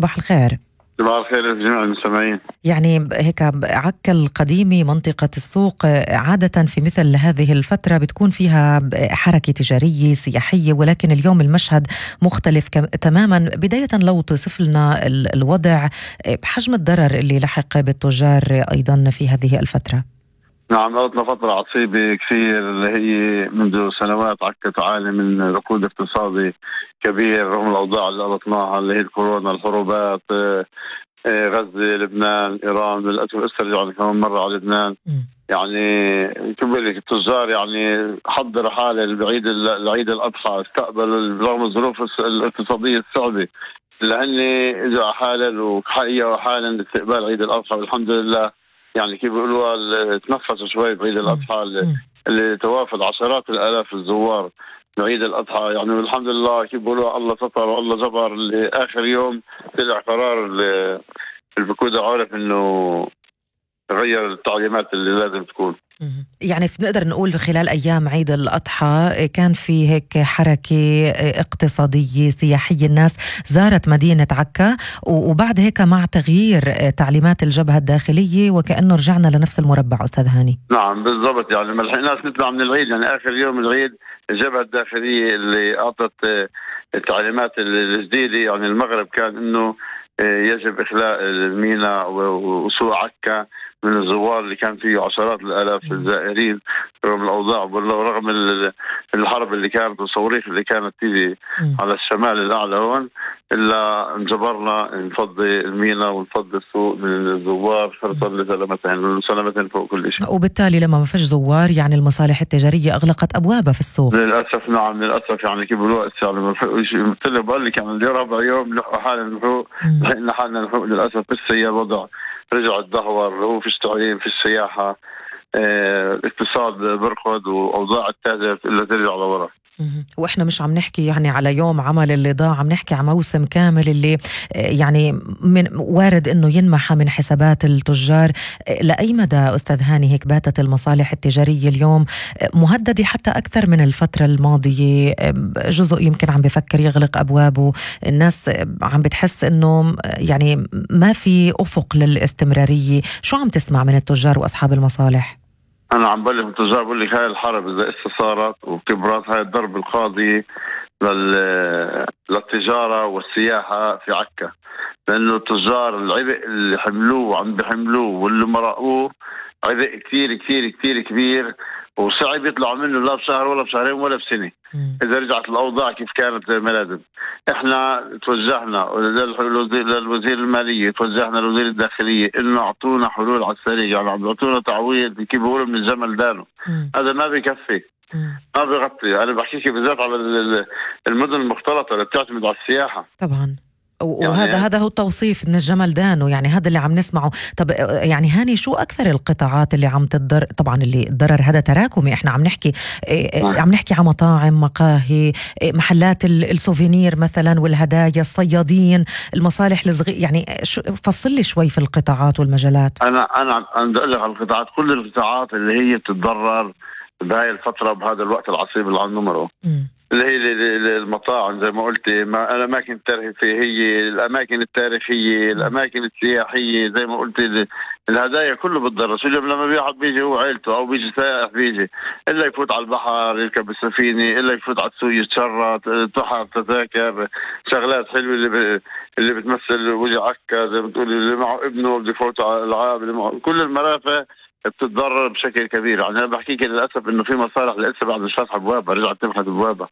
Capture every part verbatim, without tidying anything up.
صباح الخير. صباح الخير لجميع المستمعين. يعني هيك عكا القديمة منطقة السوق عادة في مثل هذه الفترة بتكون فيها حركة تجارية سياحية، ولكن اليوم المشهد مختلف تماما. بداية لو توصف لنا الوضع بحجم الضرر اللي لحق بالتجار أيضا في هذه الفترة. نعم، مرتنا فترة عصيبة كثير اللي هي منذ سنوات عكا تعاني من ركود اقتصادي كبير رغم الأوضاع اللي قلطناها اللي هي الكورونا، الحروبات، غزة، لبنان، إيران، للأسف استرجعنا كمان مرة على لبنان. يعني كبير التجار يعني حضر حالة العيد العيد الأضحى، استقبل رغم الظروف الاقتصادية الصعبة اللي هن اجوا حالا وحقيقة حالا لاستقبال عيد الأضحى، والحمد لله. يعني كيف بيقولوا تنفسوا شوي بعيد الأضحى اللي, اللي توافد عشرات الآلاف الزوار بعيد الأضحى. يعني والحمد لله كيف بيقولوا الله ستر والله جبر. لآخر يوم طلع قرار اللي البكودة عارف إنه تغير التعليمات اللي لازم تكون. يعني بنقدر نقول في خلال أيام عيد الأضحى كان في هيك حركة اقتصادية سياحية، الناس زارت مدينة عكا، وبعد هيك مع تغيير تعليمات الجبهة الداخلية وكأنه رجعنا لنفس المربع. أستاذ هاني. نعم بالضبط، يعني ما لحقناش نطلع من العيد. يعني آخر يوم العيد الجبهة الداخلية اللي أعطت التعليمات الجديدة، يعني المغرب كان إنه يجب إخلاء الميناء وسوق عكا من الزوار اللي كان فيه عشرات الآلاف الزائرين رغم الأوضاع ورغم الحرب اللي كانت والصواريخ اللي كانت تيجي على الشمال الأعلى هون، إلا انجبرنا نفضي الميناء ونفضي السوق من الزوار فرصا لسلامتين وسلامتين فوق كل شيء. وبالتالي لما ما فيش زوار يعني المصالح التجارية أغلقت أبوابها في السوق للأسف. نعم للأسف، يعني كيف بالوقت يعني مثل ما بقول لك، يعني اليوم ربع يوم لحقوا حالنا نحوق، لحقنا حالنا نحوق للأسف. بس هي الوضع رجع الدهور، هو فيش تعليم، فيش سياحة، اه اقتصاد بركض وأوضاع التاجر إلا ترجع لورا. واحنا مش عم نحكي يعني على يوم عمل اللي ضاع، عم نحكي على موسم كامل اللي يعني من وارد انه ينمحى من حسابات التجار. لأي مدى استاذ هاني هيك باتت المصالح التجارية اليوم مهددة حتى اكثر من الفترة الماضية؟ جزء يمكن عم بفكر يغلق ابوابه، الناس عم بتحس انه يعني ما في افق للاستمرارية. شو عم تسمع من التجار واصحاب المصالح؟ أنا عم بقول لك التجار بقول لك هاي الحرب إذا استثارت وكبرت هاي الضرب القاضي للتجارة والسياحة في عكا، لأنه التجار العبء اللي حملوه وعم بحملوه واللي مرقوه عبء كتير كتير كتير كبير، وصعب يطلعوا منه لا بشهر ولا بشهرين ولا بسنة إذا رجعت الأوضاع كيف كانت زي ما لازم. إحنا توجهنا للوزير المالية، توجهنا للوزير الداخلية إنه أعطونا حلول على السريع. يعني عم يعطونا تعويض كيف بيقولوا من الجمل دانه. هذا ما بيكفي، ما بيغطي. أنا بحكيك بالذات على المدن المختلطة اللي بتعتمد على السياحة طبعا. وهذا يعني هذا هو التوصيف من الجمل دانو، يعني هذا اللي عم نسمعه. طب يعني هاني شو أكثر القطاعات اللي عم تضر؟ طبعا اللي الضرر هذا تراكمي، احنا عم نحكي عم نحكي على مطاعم، مقاهي، محلات السوفينير مثلا والهدايا، الصيادين، المصالح الصغيرة. يعني فصل لي شوي في القطاعات والمجالات. أنا أنا عم بدي أقول لك على القطاعات، كل القطاعات اللي هي بتتضرر بهاي الفترة بهذا الوقت العصيب اللي عم نمره، اللي هي المطاعم زي ما قلت، الأماكن الترفيهية، الأماكن التاريخية، الأماكن السياحية زي ما قلت، الهدايا كله بتضرر. شو لما بيحب بيجي هو عيلته أو بيجي سائح بيجي إلا يفوت على البحر يركب السفينة، إلا يفوت على السوق يتشرط تحر تذاكر شغلات حلوة اللي ب... اللي بتمثل وجه عكا زي ما بتقول، اللي معه ابنه بده يفوت على الألعاب، اللي معه كل المرافق بتتضرر بشكل كبير. يعني أنا بحكيك للأسف إنه في مصالح لسه بعد مش فاتحة أبوابها، رجعت تفتح أبوابها.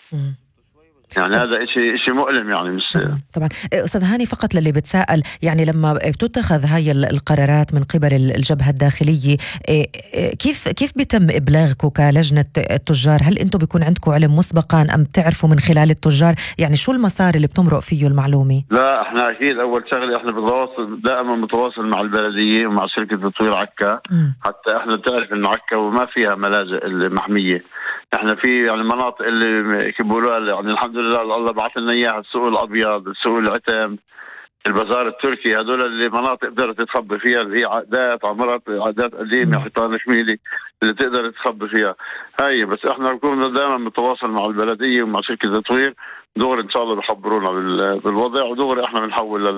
يعني هذا إشي إشي مؤلم يعني مش طبعا, طبعا. أستاذ هاني فقط للي بتساءل، يعني لما بتتخذ هاي القرارات من قبل الجبهة الداخلية كيف كيف بيتم إبلاغكم كلجنة التجار؟ هل أنتم بيكون عندكم علم مسبقا أم تعرفوا من خلال التجار؟ يعني شو المسار اللي بتمرق فيه المعلومة؟ لا احنا أكيد أول شغلة احنا بنتواصل دائما متواصل مع البلدية ومع شركة تطوير عكا م. حتى احنا تعرف إنه عكا وما فيها ملاجئ المحمية. احنا في يعني مناطق اللي كبولها يعني الحمد لله الله بعث لنا اياها، السوق الابيض، السوق العتم، البازار التركي، هذول اللي مناطق تقدر تتخبي فيها، اللي هي عقدات عمرات عقدات قديمه حيطان شميلي اللي تقدر تخبي فيها هاي. بس احنا بنكون دائما متواصل مع البلديه ومع شركه تطوير، دغري ان شاء الله بخبرونا بالوضع ودغري احنا بنحول